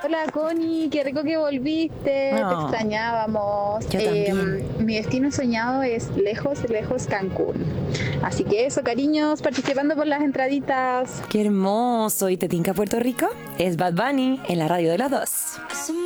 Hola Connie, qué rico que volviste, te No, extrañábamos. yo también. Mi destino soñado es lejos, lejos Cancún. Así que eso, cariños, participando por las entraditas. Qué hermoso. ¿Y te tinca Puerto Rico? Es Bad Bunny en la radio de las dos.